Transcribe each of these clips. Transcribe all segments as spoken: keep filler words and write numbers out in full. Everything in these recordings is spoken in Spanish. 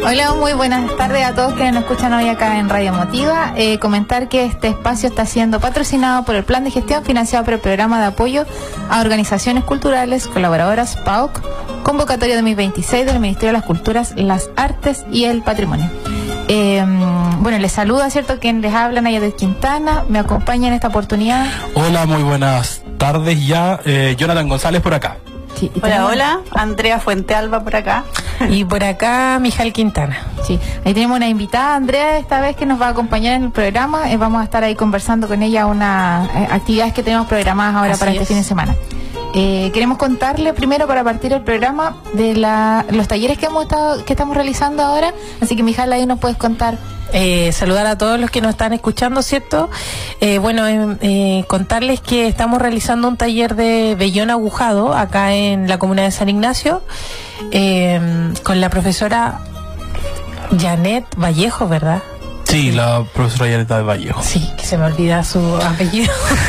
Hola, muy buenas tardes a todos quienes nos escuchan hoy acá en Radio Emotiva. Eh, comentar que este espacio está siendo patrocinado por el Plan de Gestión financiado por el Programa de Apoyo a Organizaciones Culturales Colaboradoras P A O C, convocatoria dos mil veintiséis del Ministerio de las Culturas, las Artes y el Patrimonio. Eh, bueno, les saluda, ¿cierto?, quien les habla, Nayade Quintana, me acompaña en esta oportunidad. Hola, muy buenas tardes ya, eh, Jonathan González por acá. Sí, hola, hola, Andrea Fuentealba por acá. Y por acá, Mijal Quintana. Sí, ahí tenemos una invitada, Andrea, esta vez que nos va a acompañar en el programa. Eh, vamos a estar ahí conversando con ella unas eh, actividades que tenemos programadas ahora. Así para es. Este fin de semana. Eh, queremos contarle primero, para partir el programa, de la, los talleres que hemos estado, que estamos realizando ahora. Así que, Mijal, ahí nos puedes contar. Eh, saludar a todos los que nos están escuchando, ¿cierto? Eh, bueno, eh, eh, contarles que estamos realizando un taller de vellón agujado acá en la comuna de San Ignacio, eh, con la profesora Janet Vallejo, ¿verdad? Sí, la profesora Janet Vallejo. Sí, que se me olvida su apellido.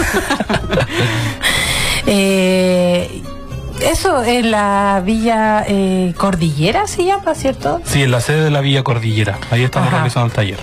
eh... Eso en la Villa eh, Cordillera se llama, ¿cierto? Sí, en la sede de la Villa Cordillera. Ahí estamos Ajá. realizando el taller.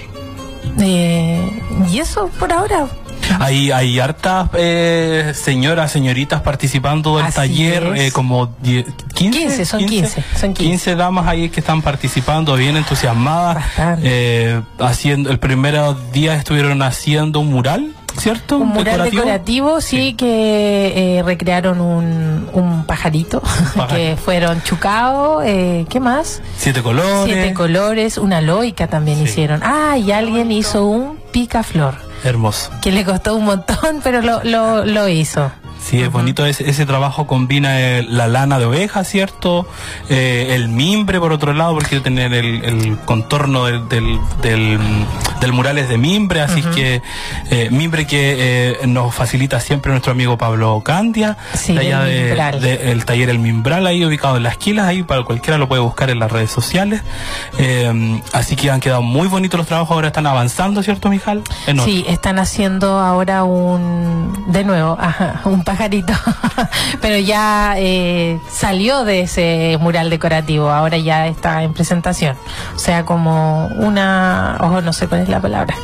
Eh, ¿Y eso por ahora? Hay, hay hartas eh, señoras, señoritas participando del Así taller, eh, como diez, quince, quince, son quince, son quince. quince damas ahí que están participando, bien entusiasmadas. Eh, haciendo, el primer día estuvieron haciendo un mural, ¿cierto? Un mural decorativo, decorativo sí, sí, que eh, recrearon un, un pajarito, Pajar. que fueron chucao, eh, ¿qué más? Siete colores. Siete colores, una loica también sí. hicieron. Ah, y alguien hizo un picaflor. Hermoso. Que le costó un montón, pero lo, lo, lo hizo. Sí, es uh-huh. bonito, ese, ese trabajo combina el, la lana de oveja, ¿cierto? Eh, el mimbre, por otro lado, porque tener el, el contorno del, del, del, del mural es de mimbre, así uh-huh. que eh, mimbre que eh, nos facilita siempre nuestro amigo Pablo Candia, sí, de allá de, de, el taller El Mimbral, ahí ubicado en Las Quilas, ahí para cualquiera lo puede buscar en las redes sociales. Eh, así que han quedado muy bonitos los trabajos, ahora están avanzando, ¿cierto, Mijal? Sí, están haciendo ahora un, de nuevo, ajá, un pajarito, pero ya eh, salió de ese mural decorativo, ahora ya está en presentación, o sea, como una, ojo, oh, no sé cuál es la palabra,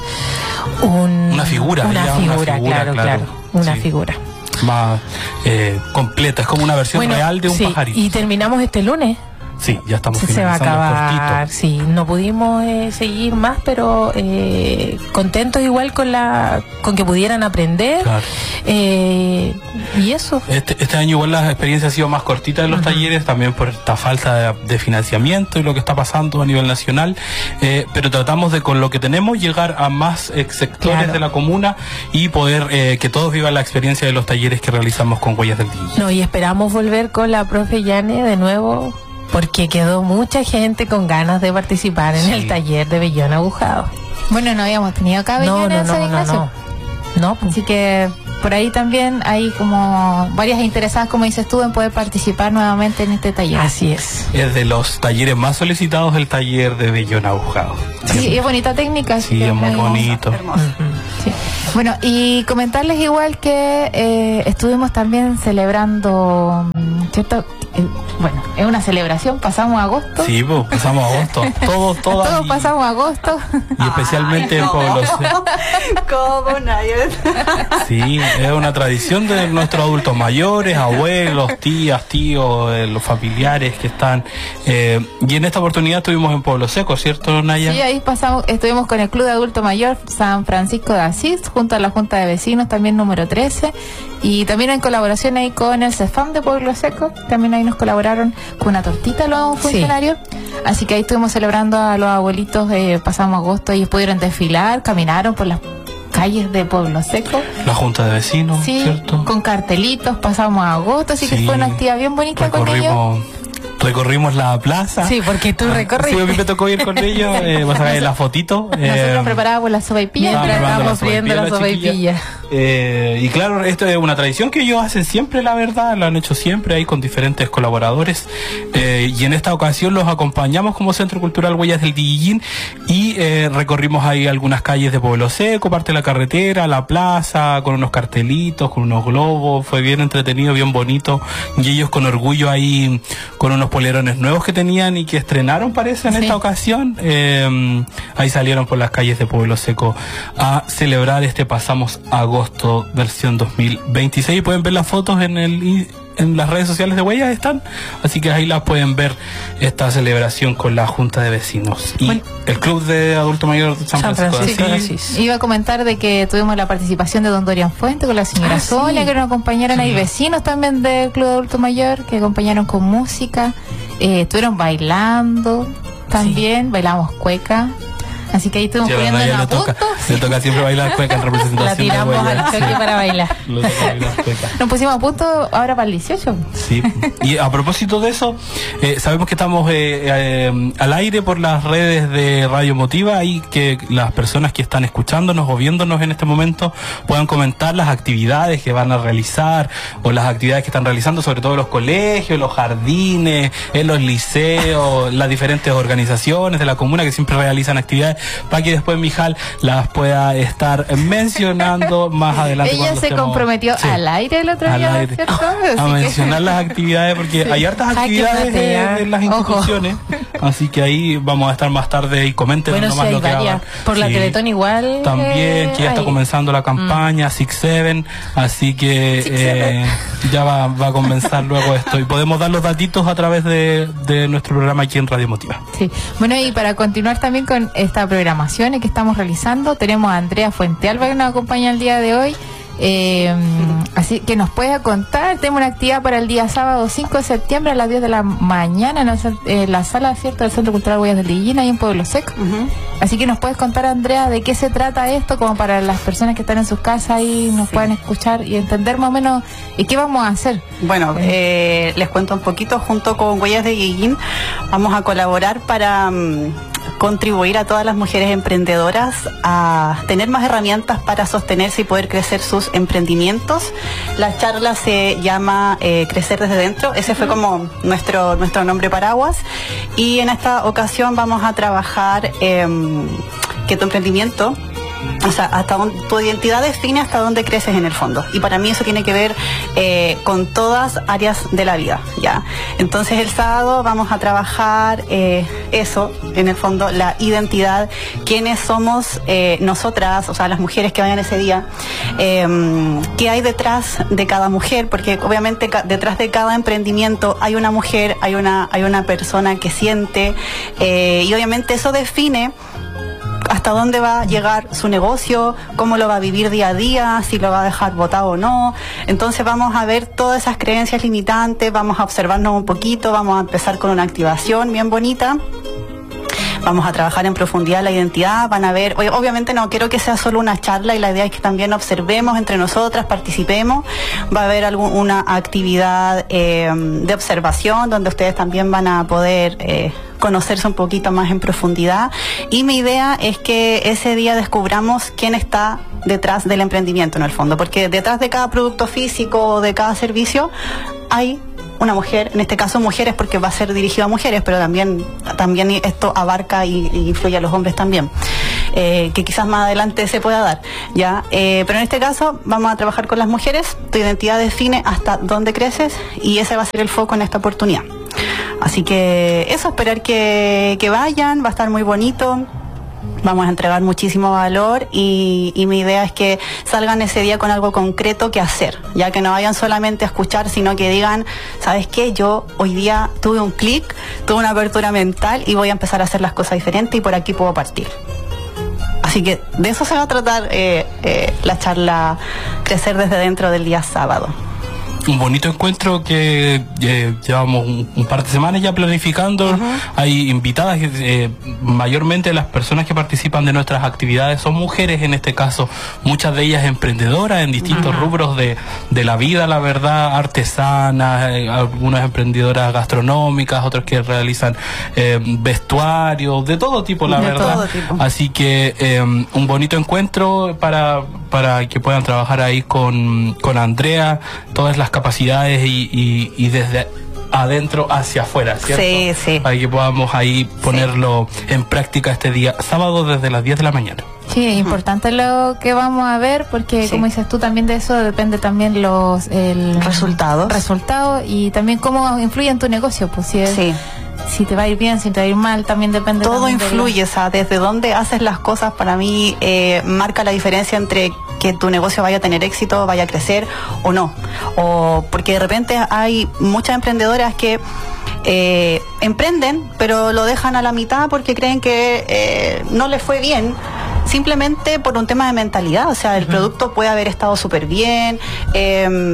un, una figura, una figura, una figura, claro, claro, claro una sí. figura más eh, completa, es como una versión bueno, real de un sí, pajarito. Y terminamos este lunes. Sí, ya estamos se va a acabar, sí, no pudimos eh, seguir más, pero eh, contentos igual con la con que pudieran aprender. Claro. Eh, y eso. Este, este año igual la experiencia ha sido más cortita de los uh-huh. talleres, también por esta falta de, de financiamiento y lo que está pasando a nivel nacional, eh, pero tratamos de con lo que tenemos llegar a más eh, sectores claro. de la comuna y poder eh, que todos vivan la experiencia de los talleres que realizamos con Huellas del Día. No, y esperamos volver con la profe Yane de nuevo, porque quedó mucha gente con ganas de participar en sí. el taller de vellón agujado. Bueno, no habíamos tenido acá vellón no, no, en San Ignacio. No, no, no. Así que por ahí también hay como varias interesadas, como dices tú, en poder participar nuevamente en este taller. Así es. Es de los talleres más solicitados el taller de vellón agujado. Sí, sí, y es bonita técnica. Sí, es muy bonito. Hermoso. Uh-huh. Sí. Bueno, y comentarles igual que eh, estuvimos también celebrando, ¿cierto? Eh, bueno, es una celebración, pasamos agosto. Sí, pues, pasamos agosto. Todos, todas. Todos y, pasamos agosto. Y especialmente Ay, en Pueblo Seco. ¿Cómo, Nayade? Sí, es una tradición de nuestros adultos mayores, abuelos, tías, tíos, eh, los familiares que están. Eh, y en esta oportunidad estuvimos en Pueblo Seco, ¿cierto, Naya? Sí, ahí pasamos, estuvimos con el Club de Adulto Mayor San Francisco de Asís, junto a la Junta de Vecinos, también número trece, y también en colaboración ahí con el CEFAM de Pueblo Seco, también ahí nos colaboraron con una tortita los funcionarios, sí. Así que ahí estuvimos celebrando a los abuelitos, eh, pasamos agosto, ellos pudieron desfilar, caminaron por las calles de Pueblo Seco. La Junta de Vecinos, sí, ¿cierto? Con cartelitos, pasamos agosto, así sí. que fue una actividad bien bonita con ellos. Recorrimos la plaza. Sí, porque tú recorriste. Sí, a mí me tocó ir con ellos, eh, vas a ver la fotito. Nosotros eh, preparábamos la sopaipilla. Mientras estábamos friendo la sopaipilla. Eh, y claro, esto es una tradición que ellos hacen siempre, la verdad, lo han hecho siempre ahí con diferentes colaboradores. Eh, y en esta ocasión los acompañamos como Centro Cultural Huellas del Dillín y eh, recorrimos ahí algunas calles de Pueblo Seco, parte de la carretera, la plaza, con unos cartelitos, con unos globos. Fue bien entretenido, bien bonito. Y ellos con orgullo ahí, con unos unos polerones nuevos que tenían y que estrenaron, parece, en Sí. esta ocasión. Eh, ahí salieron por las calles de Pueblo Seco a celebrar este Pasamos Agosto versión dos mil veintiséis. Pueden ver las fotos en el en las redes sociales de Huellas, están, así que ahí las pueden ver, esta celebración con la Junta de Vecinos y Bueno. el Club de Adulto Mayor de San San Francisco de Francisco de Asís. Asís. Iba a comentar de que tuvimos la participación de don Dorian Fuente con la señora Ah, Sonia, sí. que nos acompañaron. Hay vecinos también del Club de Adulto Mayor que acompañaron con música. Eh, estuvieron bailando también, bailamos cueca. Así que ahí estuvimos Sí, la poniendo verdad, en ya a le toca, punto. le toca siempre bailar cueca en representación La de tiramos Huellas. al choque Sí. para bailar. Le toca bailar cueca. Nos pusimos a punto ahora para el dieciocho. Sí, y a propósito de eso, eh, sabemos que estamos eh, eh, al aire por las redes de Radio Motiva y que las personas que están escuchándonos o viéndonos en este momento puedan comentar las actividades que van a realizar o las actividades que están realizando, sobre todo en los colegios, los jardines, en los liceos, las diferentes organizaciones de la comuna que siempre realizan actividades, para que después Mijal las pueda estar mencionando más adelante. Ella cuando se estemos- comprometió Sí. al aire el otro Al día, aire. ¿cierto? a Así que- mencionar las actividades porque hay hartas Jaque actividades mate, eh, ¿eh? en las Ojo. instituciones, así que ahí vamos a estar más tarde y comenten Bueno, sí, nomás hay lo que varias. hagan. Por la Sí. Teletón igual. También, eh, que ya está hay. comenzando la campaña Six Seven, así que eh, ya va, va a comenzar luego esto y podemos dar los datitos a través de, de nuestro programa aquí en Radio Motiva. Sí. Bueno, y para continuar también con esta programación que estamos realizando, tenemos a Andrea Fuentealba que nos acompaña el día de hoy. Eh, así que nos puede contar, tenemos una actividad para el día sábado cinco de septiembre a las diez de la mañana en la, sal- eh, la sala, ¿cierto?, del Centro Cultural Huellas del Lillín, ahí en Pueblo Seco. Ujú. Así que nos puedes contar, Andrea, de qué se trata esto, como para las personas que están en sus casas y nos Sí. puedan escuchar y entender más o menos y qué vamos a hacer. Bueno, eh, les cuento un poquito, junto con Huellas de Guillín vamos a colaborar para mm, contribuir a todas las mujeres emprendedoras a tener más herramientas para sostenerse y poder crecer sus emprendimientos. La charla se llama eh, Crecer desde dentro, ese fue como nuestro, nuestro nombre paraguas, y en esta ocasión vamos a trabajar em, que tu emprendimiento, o sea, hasta donde, tu identidad define hasta dónde creces en el fondo. Y para mí eso tiene que ver eh, con todas áreas de la vida, ¿ya? Entonces el sábado vamos a trabajar eh, eso, en el fondo, la identidad, quiénes somos eh, nosotras, o sea, las mujeres que vayan ese día, eh, qué hay detrás de cada mujer, porque obviamente ca- detrás de cada emprendimiento hay una mujer, hay una, hay una persona que siente, eh, y obviamente eso define hasta dónde va a llegar su negocio, cómo lo va a vivir día a día, si lo va a dejar botado o no. Entonces vamos a ver todas esas creencias limitantes, vamos a observarnos un poquito, vamos a empezar con una activación bien bonita. Vamos a trabajar en profundidad la identidad, van a ver, ob- obviamente no quiero que sea solo una charla y la idea es que también observemos entre nosotras, participemos, va a haber alguna actividad eh, de observación donde ustedes también van a poder eh, conocerse un poquito más en profundidad, y mi idea es que ese día descubramos quién está detrás del emprendimiento en el fondo, porque detrás de cada producto físico o de cada servicio hay una mujer, en este caso mujeres porque va a ser dirigido a mujeres, pero también, también esto abarca y, y influye a los hombres también, eh, que quizás más adelante se pueda dar, ¿ya? Eh, pero en este caso vamos a trabajar con las mujeres, tu identidad define hasta dónde creces y ese va a ser el foco en esta oportunidad. Así que eso, esperar que, que vayan, va a estar muy bonito. Vamos a entregar muchísimo valor y, y mi idea es que salgan ese día con algo concreto que hacer, ya que no vayan solamente a escuchar, sino que digan, ¿sabes qué? Yo hoy día tuve un clic, tuve una apertura mental y voy a empezar a hacer las cosas diferentes y por aquí puedo partir. Así que de eso se va a tratar eh, eh, la charla Crecer desde dentro del día sábado. Un bonito encuentro que eh, llevamos un, un par de semanas ya planificando. Uh-huh. Hay invitadas, eh, mayormente las personas que participan de nuestras actividades son mujeres en este caso, muchas de ellas emprendedoras en distintos uh-huh. rubros de, de la vida, la verdad, artesanas, eh, algunas emprendedoras gastronómicas, otras que realizan eh, vestuarios, de todo tipo, la de verdad. Todo tipo. Así que eh, un bonito encuentro para, para que puedan trabajar ahí con, con Andrea, todas las capacidades y, y, y desde adentro hacia afuera, ¿cierto? Sí, sí. Para que podamos ahí ponerlo sí. en práctica este día, sábado desde las diez de la mañana. Sí, es importante lo que vamos a ver porque sí. como dices tú, también de eso depende también los el resultados resultados y también cómo influye en tu negocio, pues si es, sí. si te va a ir bien, si te va a ir mal, también depende. Todo también influye, de o sea, desde dónde haces las cosas para mí eh, marca la diferencia entre que tu negocio vaya a tener éxito, vaya a crecer o no, o porque de repente hay muchas emprendedoras que Eh, emprenden, pero lo dejan a la mitad porque creen que eh, no les fue bien, simplemente por un tema de mentalidad. O sea, el uh-huh. producto puede haber estado súper bien, eh,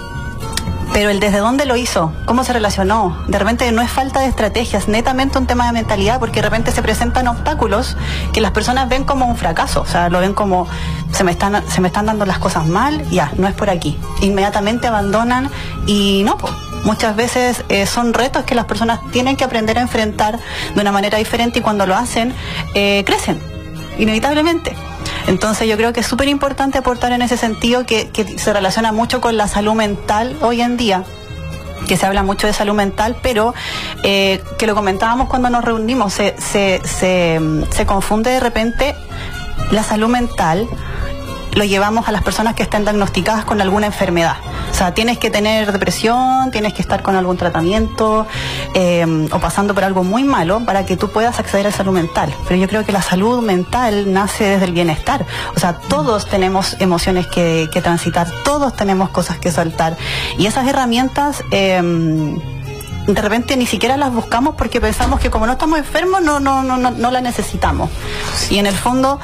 pero el desde dónde lo hizo, cómo se relacionó, de repente no es falta de estrategias, netamente un tema de mentalidad, porque de repente se presentan obstáculos que las personas ven como un fracaso, o sea, lo ven como se me están, se me están dando las cosas mal, ya, no es por aquí. Inmediatamente abandonan y no, pues. Muchas veces eh, son retos que las personas tienen que aprender a enfrentar de una manera diferente y cuando lo hacen, eh, crecen, inevitablemente. Entonces yo creo que es súper importante aportar en ese sentido que, que se relaciona mucho con la salud mental hoy en día, que se habla mucho de salud mental, pero eh, que lo comentábamos cuando nos reunimos, se, se, se, se confunde de repente la salud mental, lo llevamos a las personas que están diagnosticadas con alguna enfermedad. O sea, tienes que tener depresión, tienes que estar con algún tratamiento eh, o pasando por algo muy malo para que tú puedas acceder a la salud mental. Pero yo creo que la salud mental nace desde el bienestar. O sea, todos tenemos emociones que, que transitar, todos tenemos cosas que soltar. Y esas herramientas... Eh, de repente ni siquiera las buscamos porque pensamos que como no estamos enfermos no, no, no, no, no las necesitamos. Y en el fondo...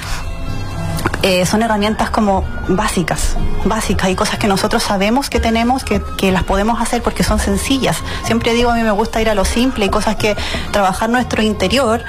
Eh, son herramientas como básicas, básicas y cosas que nosotros sabemos que tenemos, que, que las podemos hacer porque son sencillas. Siempre digo, a mí me gusta ir a lo simple y cosas que trabajar nuestro interior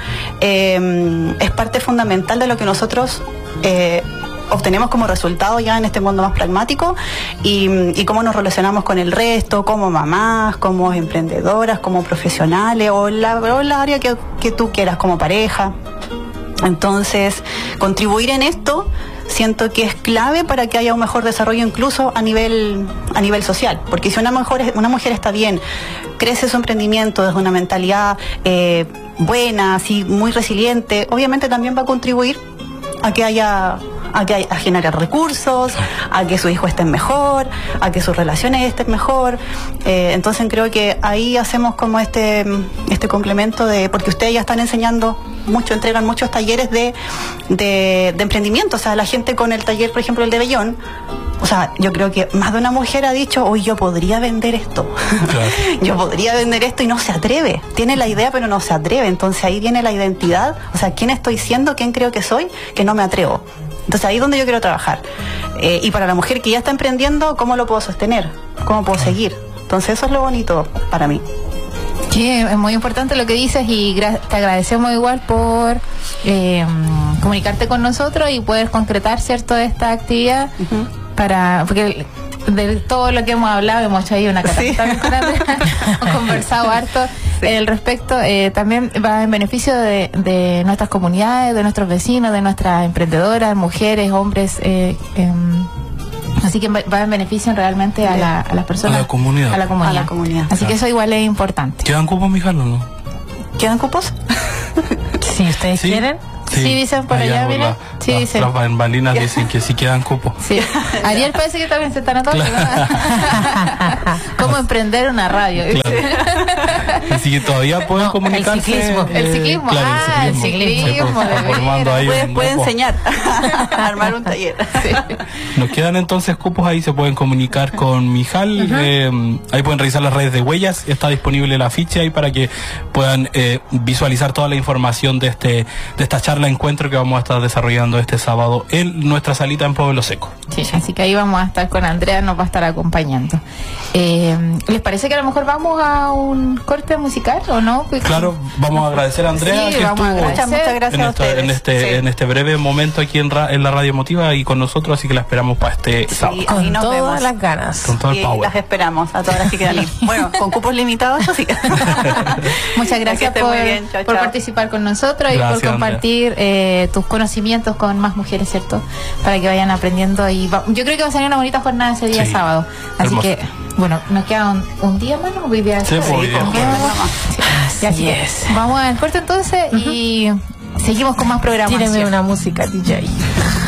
eh, es parte fundamental de lo que nosotros eh, obtenemos como resultado ya en este mundo más pragmático y, y cómo nos relacionamos con el resto, como mamás, como emprendedoras, como profesionales o la, o la área que, que tú quieras, como pareja. Entonces, contribuir en esto siento que es clave para que haya un mejor desarrollo incluso a nivel a nivel social, porque si una mujer, una mujer está bien, crece su emprendimiento desde una mentalidad eh, buena, así muy resiliente, obviamente también va a contribuir a que haya a que a generar recursos, a que sus hijos estén mejor, a que sus relaciones estén mejor. Eh, entonces creo que ahí hacemos como este este complemento de, porque ustedes ya están enseñando mucho, entregan muchos talleres de, de, de emprendimiento. O sea, la gente con el taller, por ejemplo, el de Bellón, o sea, yo creo que más de una mujer ha dicho, hoy yo podría vender esto. Claro. Yo podría vender esto y no se atreve. Tiene la idea, pero no se atreve. Entonces ahí viene la identidad. O sea, ¿quién estoy siendo? ¿Quién creo que soy? Que no me atrevo. Entonces ahí es donde yo quiero trabajar. Eh, y para la mujer que ya está emprendiendo, ¿cómo lo puedo sostener? ¿Cómo puedo seguir? Entonces eso es lo bonito para mí. Sí, es muy importante lo que dices y te agradecemos igual por eh, comunicarte con nosotros y poder concretar, ¿cierto?, esta actividad. Uh-huh. Para, porque de todo lo que hemos hablado, hemos hecho ahí una catástrofe, sí. con Andrea, hemos conversado harto sí. al respecto, eh, también va en beneficio de, de nuestras comunidades, de nuestros vecinos, de nuestras emprendedoras, mujeres, hombres, eh, eh, así que va en beneficio realmente a, la, a las personas, a la comunidad, a la comunidad, a la comunidad. Así claro. que eso igual es importante. ¿Quedan cupos, Mijalo, no? ¿Quedan cupos? Si ustedes ¿Sí? quieren. Sí, sí, dicen por allá, allá miren. La, sí, la, dicen. Las bambalinas dicen que sí quedan cupos. Sí. Ariel parece que también se está notando. Claro. ¿Cómo emprender una radio? Claro. Así que todavía pueden no, comunicarse. El ciclismo. Eh, el ciclismo. Claro, ah, el ciclismo. El ciclismo. Puede, puede enseñar a armar un taller. Sí. Nos quedan entonces cupos ahí, se pueden comunicar con Mijal. Uh-huh. eh, ahí pueden revisar las redes de Huellas. Está disponible la ficha ahí para que puedan eh, visualizar toda la información de este de esta charla encuentro que vamos a estar desarrollando este sábado en nuestra salita en Pueblo Seco. Sí, así que ahí vamos a estar con Andrea, nos va a estar acompañando. Eh, ¿Les parece que a lo mejor vamos a un corte musical o no? Porque claro, vamos a agradecer a Andrea sí, que vamos estuvo a muchas, muchas gracias en, a esta, ustedes. en este sí. en este breve momento aquí en, ra, en la Radio Emotiva y con nosotros, así que la esperamos para este sí, sábado. Con nos todas vemos. las ganas. Con todo el y power. Las esperamos a todas las que quieran ir. Bueno, con cupos limitados, eso sí. Muchas gracias por, bien. Chao, por chao. participar con nosotros Gracias, y por compartir eh, tus conocimientos con más mujeres, ¿cierto? Para que vayan aprendiendo y va, yo creo que va a ser una bonita jornada ese día sí, sábado. Así hermoso. que bueno, nos queda un, un día más, ¿no? Hoy día Sí, es- pues, hoy día es ¿no? jueves. Ya, así que Vamos al corte entonces y seguimos con más programas. Tíreme una música, D J.